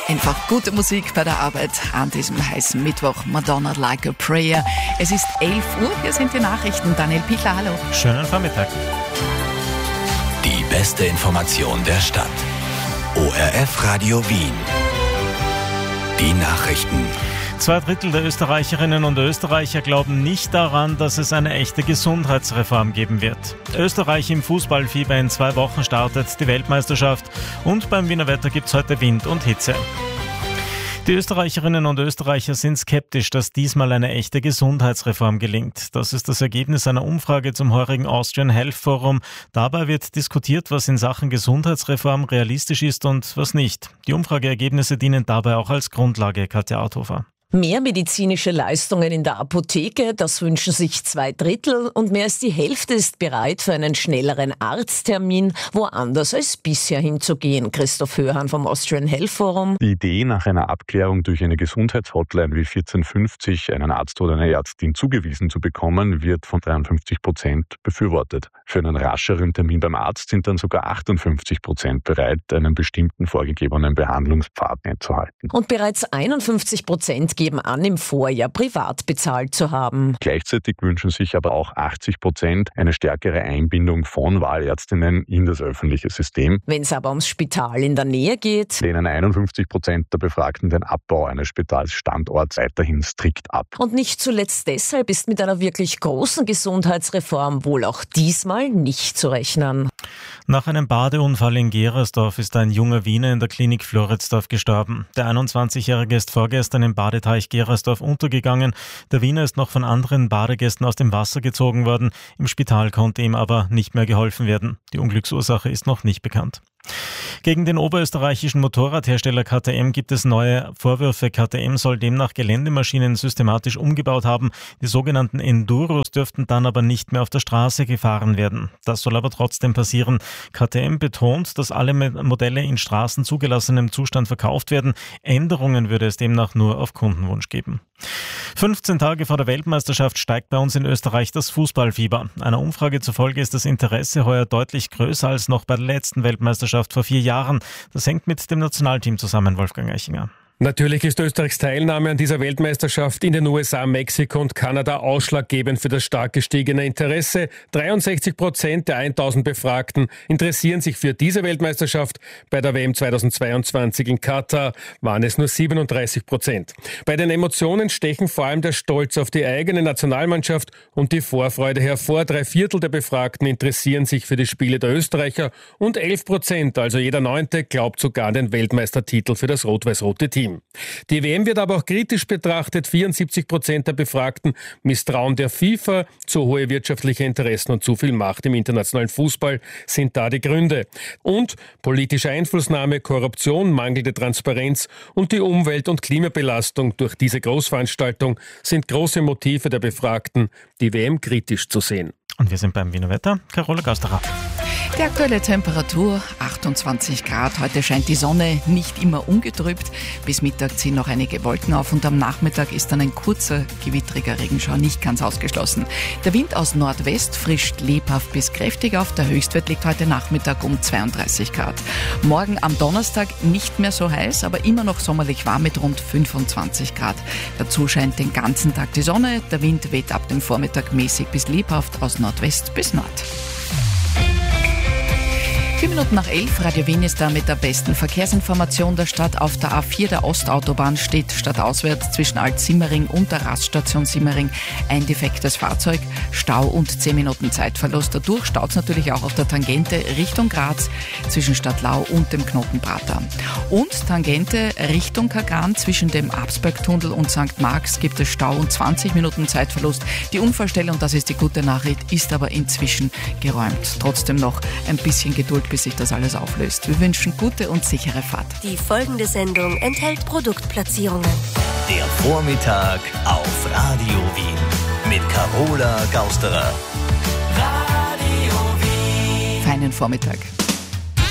Einfach gute Musik bei der Arbeit an diesem heißen Mittwoch. Madonna Like a Prayer. Es ist 11 Uhr, hier sind die Nachrichten. Daniel Pichler, hallo. Schönen Vormittag. Die beste Information der Stadt. ORF Radio Wien. Die Nachrichten. 2/3 der Österreicherinnen und Österreicher glauben nicht daran, dass es eine echte Gesundheitsreform geben wird. Österreich im Fußballfieber, in 2 Wochen startet die Weltmeisterschaft und beim Wiener Wetter gibt's heute Wind und Hitze. Die Österreicherinnen und Österreicher sind skeptisch, dass diesmal eine echte Gesundheitsreform gelingt. Das ist das Ergebnis einer Umfrage zum heurigen Austrian Health Forum. Dabei wird diskutiert, was in Sachen Gesundheitsreform realistisch ist und was nicht. Die Umfrageergebnisse dienen dabei auch als Grundlage, Katja Arthofer. Mehr medizinische Leistungen in der Apotheke, das wünschen sich 2/3 und mehr als die Hälfte ist bereit, für einen schnelleren Arzttermin woanders als bisher hinzugehen. Christoph Höhan vom Austrian Health Forum. Die Idee, nach einer Abklärung durch eine Gesundheitshotline wie 1450 einen Arzt oder eine Ärztin zugewiesen zu bekommen, wird von 53% befürwortet. Für einen rascheren Termin beim Arzt sind dann sogar 58% bereit, einen bestimmten vorgegebenen Behandlungspfad einzuhalten. Und bereits 51% geben an, im Vorjahr privat bezahlt zu haben. Gleichzeitig wünschen sich aber auch 80% eine stärkere Einbindung von Wahlärztinnen in das öffentliche System. Wenn es aber ums Spital in der Nähe geht, lehnen 51% der Befragten den Abbau eines Spitalsstandorts weiterhin strikt ab. Und nicht zuletzt deshalb ist mit einer wirklich großen Gesundheitsreform wohl auch diesmal nicht zu rechnen. Nach einem Badeunfall in Gerersdorf ist ein junger Wiener in der Klinik Floridsdorf gestorben. Der 21-Jährige ist vorgestern im Badeteich Gerersdorf untergegangen. Der Wiener ist noch von anderen Badegästen aus dem Wasser gezogen worden. Im Spital konnte ihm aber nicht mehr geholfen werden. Die Unglücksursache ist noch nicht bekannt. Gegen den oberösterreichischen Motorradhersteller KTM gibt es neue Vorwürfe. KTM soll demnach Geländemaschinen systematisch umgebaut haben. Die sogenannten Enduros dürften dann aber nicht mehr auf der Straße gefahren werden. Das soll aber trotzdem passieren. KTM betont, dass alle Modelle in straßenzugelassenem Zustand verkauft werden. Änderungen würde es demnach nur auf Kundenwunsch geben. 15 Tage vor der Weltmeisterschaft steigt bei uns in Österreich das Fußballfieber. Einer Umfrage zufolge ist das Interesse heuer deutlich größer als noch bei der letzten Weltmeisterschaft vor 4 Jahren. Das hängt mit dem Nationalteam zusammen, Wolfgang Eichinger. Natürlich ist Österreichs Teilnahme an dieser Weltmeisterschaft in den USA, Mexiko und Kanada ausschlaggebend für das stark gestiegene Interesse. 63% der 1000 Befragten interessieren sich für diese Weltmeisterschaft. Bei der WM 2022 in Katar waren es nur 37%. Bei den Emotionen stechen vor allem der Stolz auf die eigene Nationalmannschaft und die Vorfreude hervor. 3/4 der Befragten interessieren sich für die Spiele der Österreicher und 11%, also jeder 9., glaubt sogar an den Weltmeistertitel für das rot-weiß-rote Team. Die WM wird aber auch kritisch betrachtet. 74% der Befragten misstrauen der FIFA. Zu hohe wirtschaftliche Interessen und zu viel Macht im internationalen Fußball sind da die Gründe. Und politische Einflussnahme, Korruption, mangelnde Transparenz und die Umwelt- und Klimabelastung durch diese Großveranstaltung sind große Motive der Befragten, die WM kritisch zu sehen. Und wir sind beim Wiener Wetter. Carola Gausterer. Die aktuelle Temperatur 28 Grad. Heute scheint die Sonne nicht immer ungetrübt. Bis Mittag ziehen noch einige Wolken auf und am Nachmittag ist dann ein kurzer, gewittriger Regenschauer nicht ganz ausgeschlossen. Der Wind aus Nordwest frischt lebhaft bis kräftig auf. Der Höchstwert liegt heute Nachmittag um 32 Grad. Morgen am Donnerstag nicht mehr so heiß, aber immer noch sommerlich warm mit rund 25 Grad. Dazu scheint den ganzen Tag die Sonne. Der Wind weht ab dem Vormittag mäßig bis lebhaft aus Nordwest bis Nord. 4 Minuten nach 11, Radio Wien ist da mit der besten Verkehrsinformation der Stadt. Auf der A4 der Ostautobahn steht stadtauswärts zwischen Alt-Simmering und der Raststation Simmering ein defektes Fahrzeug. Stau und 10 Minuten Zeitverlust. Dadurch staut es natürlich auch auf der Tangente Richtung Graz zwischen Stadtlau und dem Knoten Prater. Und Tangente Richtung Kagran zwischen dem Absbergtunnel und St. Marx gibt es Stau und 20 Minuten Zeitverlust. Die Unfallstelle, und das ist die gute Nachricht, ist aber inzwischen geräumt. Trotzdem noch ein bisschen Geduld, bis sich das alles auflöst. Wir wünschen gute und sichere Fahrt. Die folgende Sendung enthält Produktplatzierungen. Der Vormittag auf Radio Wien mit Carola Gausterer. Feinen Vormittag.